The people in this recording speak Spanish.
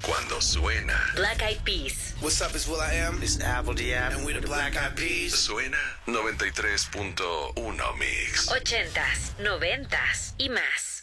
cuando suena. Black Eyed Peas. What's up, it's will.i.am. It's Apple D.App. And we're the Black Eyed Peas. Suena 93.1 Mix. 80s, 90s y más.